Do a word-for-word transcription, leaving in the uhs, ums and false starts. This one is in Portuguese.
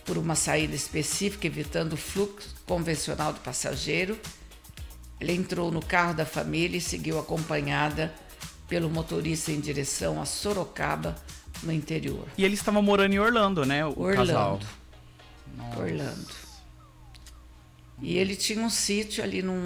por uma saída específica, evitando o fluxo convencional do passageiro. Ela entrou no carro da família e seguiu acompanhada pelo motorista em direção a Sorocaba, no interior. E eles estavam morando em Orlando, né? O Orlando. casal. Orlando. E ele tinha um sítio ali num